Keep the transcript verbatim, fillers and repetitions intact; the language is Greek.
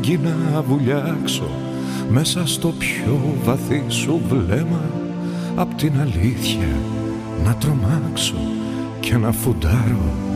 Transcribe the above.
ανάγκη να βουλιάξω μέσα στο πιο βαθύ σου βλέμμα, απ' την αλήθεια να τρομάξω και να φουντάρω